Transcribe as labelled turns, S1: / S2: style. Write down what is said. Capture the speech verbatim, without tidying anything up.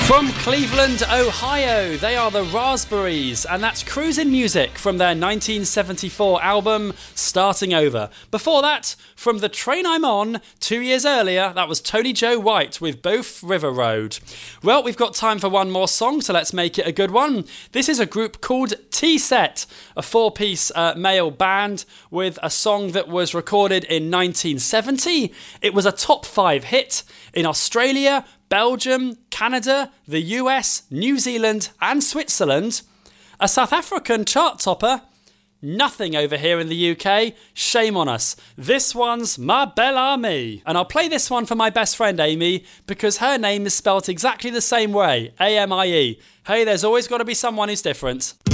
S1: From Cleveland, Ohio, they are the Raspberries, and that's Cruisin' Music from their nineteen seventy-four album, Starting Over. Before that, from The Train I'm On, two years earlier, that was Tony Joe White with Both River Road. Well, we've got time for one more song, so let's make it a good one. This is a group called T-Set, a four-piece uh, male band with a song that was recorded in nineteen seventy. It was a top five hit in Australia, Belgium, Canada, the U S, New Zealand and Switzerland. A South African chart topper. Nothing over here in the U K. Shame on us. This one's Ma Belle Amie. And I'll play this one for my best friend Amy because her name is spelt exactly the same way. A M I E. Hey, there's always got to be someone who's different.